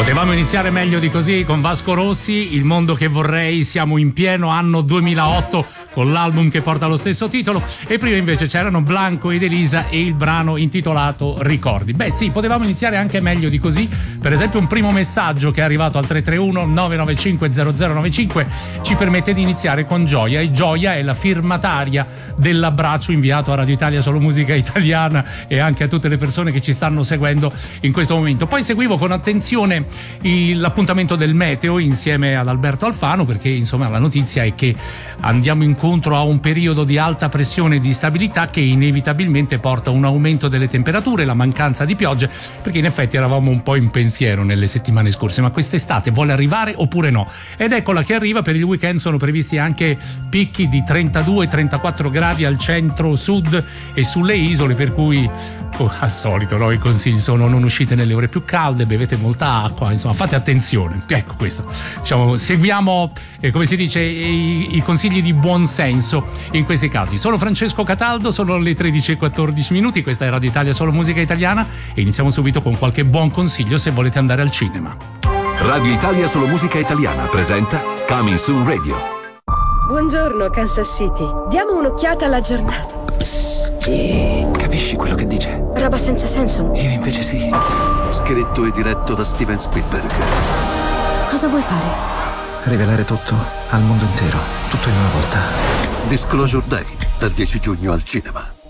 Potevamo iniziare meglio di così con Vasco Rossi, Il mondo che vorrei. Siamo in pieno anno 2008 con l'album che porta lo stesso titolo, e prima invece c'erano Blanco ed Elisa e il brano intitolato Ricordi. Beh sì, potevamo iniziare anche meglio di così. Per esempio un primo messaggio che è arrivato al 331 995 0095 ci permette di iniziare con Gioia, e Gioia è la firmataria dell'abbraccio inviato a Radio Italia Solo Musica Italiana e anche a tutte le persone che ci stanno seguendo in questo momento. Poi seguivo con attenzione l'appuntamento del meteo insieme ad Alberto Alfano, perché insomma la notizia è che andiamo incontro a un periodo di alta pressione e di stabilità che inevitabilmente porta a un aumento delle temperature, la mancanza di piogge, perché in effetti eravamo un po' in pensiero nelle settimane scorse, ma quest'estate vuole arrivare oppure no? Ed eccola che arriva. Per il weekend sono previsti anche picchi di 32-34 gradi al centro-sud e sulle isole, per cui al solito i consigli sono: non uscite nelle ore più calde, bevete molta acqua, insomma fate attenzione. Ecco, questo, diciamo, seguiamo come si dice i consigli di buon senso in questi casi. Sono Francesco Cataldo, sono le 13:14, questa è Radio Italia Solo Musica Italiana e iniziamo subito con qualche buon consiglio se volete andare al cinema. Radio Italia Solo Musica Italiana presenta Coming Soon Radio. Buongiorno Kansas City, diamo un'occhiata alla giornata. Capisci quello che dice? Roba senza senso. Io invece sì. Scritto e diretto da Steven Spielberg. Cosa vuoi fare? Rivelare tutto al mondo intero, tutto in una volta. Disclosure Day, dal 10 giugno al cinema.